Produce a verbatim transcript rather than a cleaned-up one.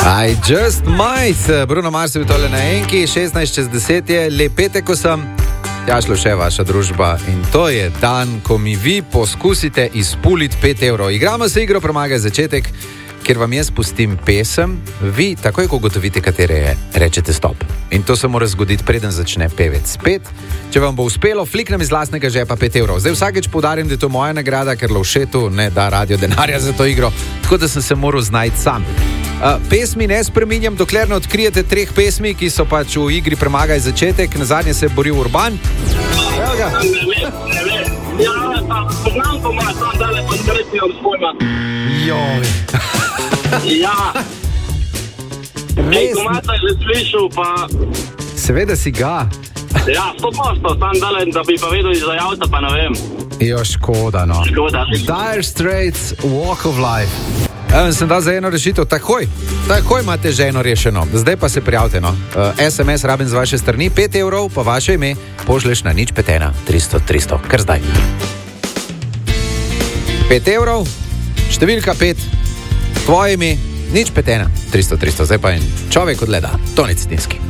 I just might. Bruno Mars je bil tole na enki, šestnajst čez deset je, lep petek, ko sem. Ja, šlo še vaša družba in to je dan, ko mi vi poskusite izpuliti pet evrov. Igramo se igro Premagaj začetek, kjer vam jaz pustim pesem, vi takoj, ko ugotovite, katere je, rečete stop. In to se mora zgoditi, preden začne pevec spet. Če vam bo uspelo, fliknem iz lastnega žepa pet evrov. Zdaj vsakeč poudarim, da je to moja nagrada, ker Lovšetu ne da radio denarja za to igro, tako da sem se moral znajti sam. Uh, pesmi ne spreminjam, dokler ne odkrijete treh pesmi, ki so pač v igri Premagaj začetek. Na zadnje se je boril Urban. Evo ga. Ja, poznam to ima, sam dale pa srečnjam s pojma. Joj. Ja. Ej, komata je že slišal, pa... Seveda si ga. Ja, sto posto, sam dale, da bi pa vedel iz javca, pa ne vem. Jo, škoda, no. Škoda. Dire Straits, Walk of Life. Evo, sem dal za eno rešitev, takoj, takoj imate že eno rešeno. Zdaj pa se prijavite, no. Uh, es em es rabim z vaše strani, pet evrov, pa vaše ime pošleš na nič pet ena tristo tristo, kar zdaj. pet evrov, številka pet, tvoje ime, nič pet ena tristo tristo, zdaj pa en človek od leda, Toni Cetinski.